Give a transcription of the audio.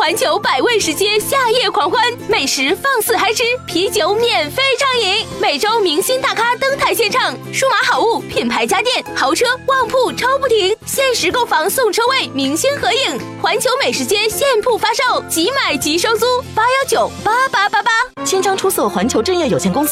环球百味食街夏夜狂欢，美食放肆嗨吃，啤酒免费畅饮，每周明星大咖登台献唱，数码好物、品牌家电、豪车、旺铺抽不停，限时购房送车位，明星合影。环球美食街现铺发售，即买即收租，8198888。 签章出售环球正业有限公司。